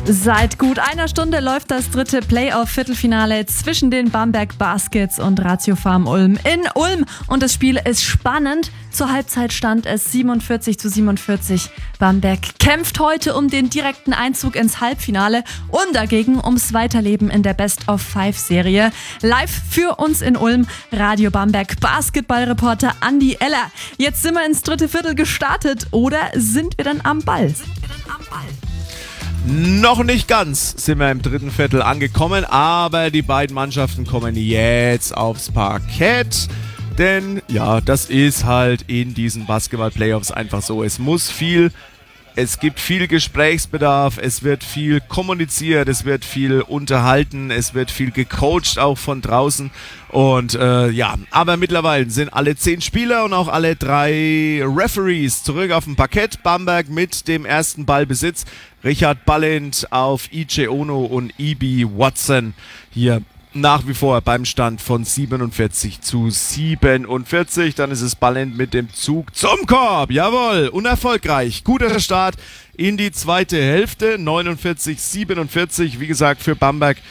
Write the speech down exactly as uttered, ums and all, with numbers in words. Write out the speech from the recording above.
Seit gut einer Stunde läuft das dritte Playoff-Viertelfinale zwischen den Bamberg Baskets und Ratio Farm Ulm in Ulm. Und das Spiel ist spannend. Zur Halbzeit stand es siebenundvierzig zu siebenundvierzig. Bamberg kämpft heute um den direkten Einzug ins Halbfinale und dagegen ums Weiterleben in der Best-of-Five-Serie. Live für uns in Ulm, Radio Bamberg Basketballreporter Andi Eller. Jetzt sind wir ins dritte Viertel gestartet oder sind wir dann am Ball? Sind wir dann am Ball? Noch nicht ganz sind wir im dritten Viertel angekommen, aber die beiden Mannschaften kommen jetzt aufs Parkett. Denn ja, das ist halt in diesen Basketball-Playoffs einfach so. Es muss viel, es gibt viel Gesprächsbedarf, es wird viel kommuniziert, es wird viel unterhalten, es wird viel gecoacht auch von draußen. Und äh, ja, aber mittlerweile sind alle zehn Spieler und auch alle drei Referees zurück auf dem Parkett. Bamberg mit dem ersten Ballbesitz. Richard Ballint auf I J Ono und E B Watson hier nach wie vor beim Stand von siebenundvierzig zu siebenundvierzig. Dann ist es Ballint mit dem Zug zum Korb. Jawohl, unerfolgreich. Guter Start in die zweite Hälfte. neunundvierzig siebenundvierzig. Wie gesagt, für Bamberg